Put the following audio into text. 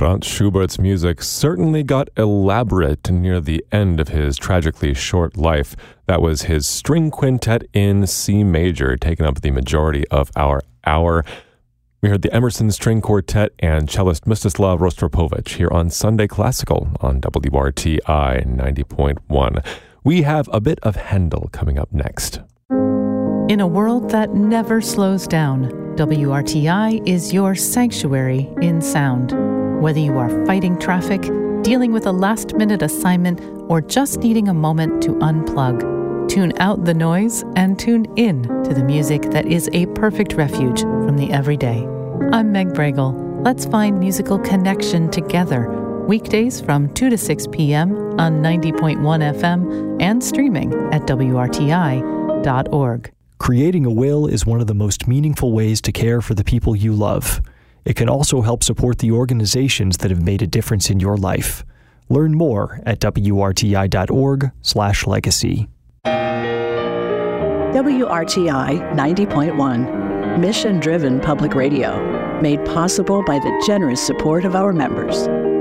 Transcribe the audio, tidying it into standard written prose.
Franz Schubert's music certainly got elaborate near the end of his tragically short life. That was his string quintet in C major, taking up the majority of our hour. We heard the Emerson String Quartet and cellist Mstislav Rostropovich here on Sunday Classical on WRTI 90.1. We have a bit of Handel coming up next. In a world that never slows down, WRTI is your sanctuary in sound. Whether you are fighting traffic, dealing with a last-minute assignment, or just needing a moment to unplug, tune out the noise and tune in to the music that is a perfect refuge from the everyday. I'm Meg Bregel. Let's find musical connection together. Weekdays from 2 to 6 p.m. on 90.1 FM and streaming at WRTI.org. Creating a will is one of the most meaningful ways to care for the people you love. It can also help support the organizations that have made a difference in your life. Learn more at WRTI.org/legacy. WRTI 90.1, mission-driven public radio, made possible by the generous support of our members.